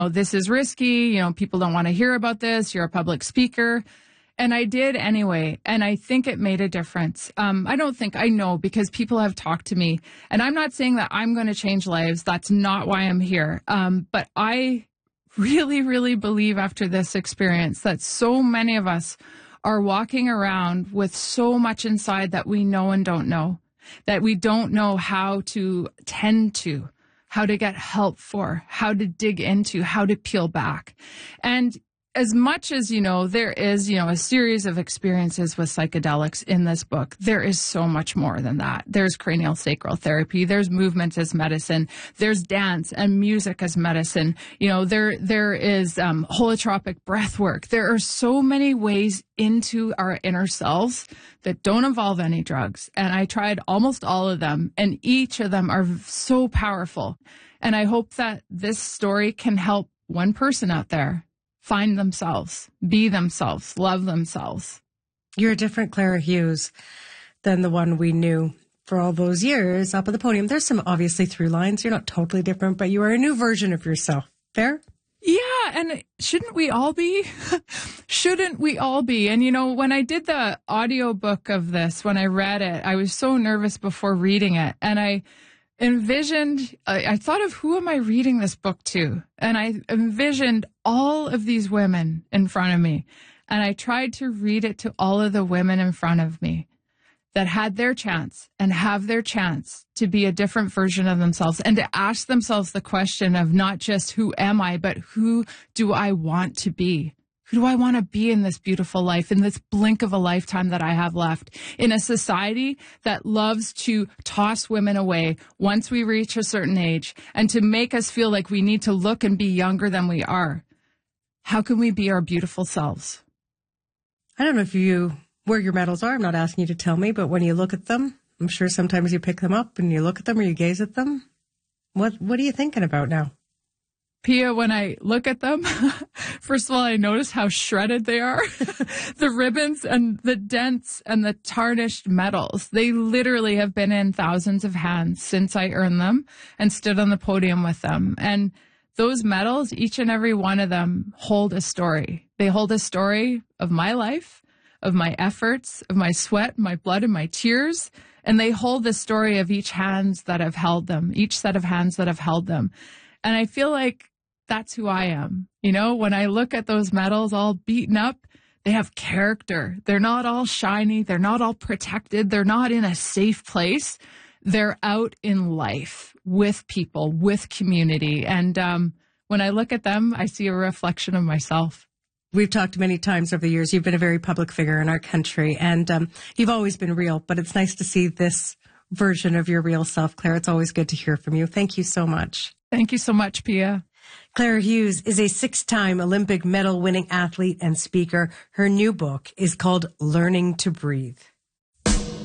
oh, this is risky. People don't want to hear about this. You're a public speaker. And I did anyway. And I think it made a difference. I know because people have talked to me, and I'm not saying that I'm going to change lives. That's not why I'm here. But I really, really believe after this experience that so many of us are walking around with so much inside that we know and don't know, that we don't know how to tend to, how to get help for, how to dig into, how to peel back. And as much as, there is, a series of experiences with psychedelics in this book, there is so much more than that. There's cranial sacral therapy. There's movement as medicine. There's dance and music as medicine. There is holotropic breath work. There are so many ways into our inner selves that don't involve any drugs. And I tried almost all of them, and each of them are so powerful. And I hope that this story can help one person out there find themselves, be themselves, love themselves. You're a different Clara Hughes than the one we knew for all those years up at the podium. There's some obviously through lines. You're not totally different, but you are a new version of yourself. Fair? Yeah, and shouldn't we all be? Shouldn't we all be? And when I did the audiobook of this, when I read it, I was so nervous before reading it. And I envisioned, I thought of who am I reading this book to? And I envisioned all of these women in front of me. And I tried to read it to all of the women in front of me that had their chance and have their chance to be a different version of themselves and to ask themselves the question of not just who am I, but who do I want to be? Who do I want to be in this beautiful life, in this blink of a lifetime that I have left, in a society that loves to toss women away once we reach a certain age and to make us feel like we need to look and be younger than we are? How can we be our beautiful selves? I don't know if you where your medals are. I'm not asking you to tell me, but when you look at them, I'm sure sometimes you pick them up and you look at them or you gaze at them. What are you thinking about now? Pia, when I look at them, first of all, I notice how shredded they are. The ribbons and the dents and the tarnished metals. They literally have been in thousands of hands since I earned them and stood on the podium with them. And those medals, each and every one of them, hold a story. They hold a story of my life, of my efforts, of my sweat, my blood, and my tears. And they hold the story of each hands that have held them, each set of hands that have held them. And I feel like that's who I am. When I look at those medals all beaten up, they have character. They're not all shiny. They're not all protected. They're not in a safe place. They're out in life with people, with community. And when I look at them, I see a reflection of myself. We've talked many times over the years. You've been a very public figure in our country, and you've always been real, but it's nice to see this version of your real self, Claire. It's always good to hear from you. Thank you so much. Thank you so much, Pia. Clara Hughes is a 6-time Olympic medal winning athlete and speaker. Her new book is called Learning to Breathe.